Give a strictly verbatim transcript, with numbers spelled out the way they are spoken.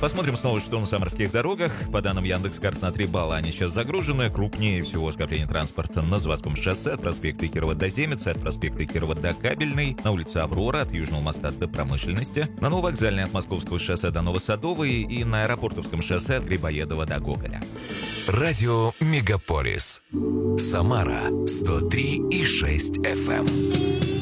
Посмотрим снова, что на самарских дорогах. По данным Яндекс.Карт, на три балла они сейчас загружены. Крупнее всего скопление транспорта на Заводском шоссе от проспекта Кирова до Земицы, от проспекта Кирова до Кабельной, на улице Аврора от Южного моста до Промышленности, на Нововокзальной от Московского шоссе до Новосадовой и на Аэропортовском шоссе от Грибоедова до Гоголя. Радио Мегаполис. Самара сто три и шесть эф эм.